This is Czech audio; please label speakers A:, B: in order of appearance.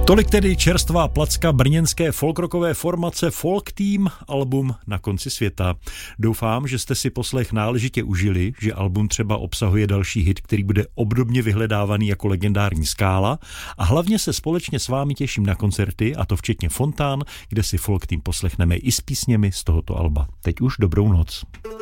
A: Tolik tedy čerstvá placka brněnské folkrockové formace Folk Team, album Na konci světa. Doufám, že jste si poslech náležitě užili, že album třeba obsahuje další hit, který bude obdobně vyhledávaný jako legendární Skála, a hlavně se společně s vámi těším na koncerty, a to včetně Fontán, kde si Folk Team poslechneme i s písněmi z tohoto alba. Teď už dobrou noc.